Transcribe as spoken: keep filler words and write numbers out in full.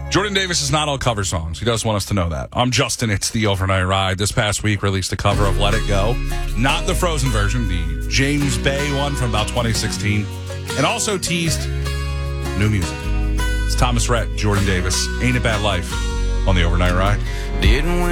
Jordan Davis is not all cover songs. He does want us to know that. I'm Justin. It's the Overnight Ride. This past week released a cover of Let It Go. Not the Frozen version, the James Bay one from about twenty sixteen. And also teased new music. It's Thomas Rhett, Jordan Davis. Ain't It Bad Life on the Overnight Ride. Didn't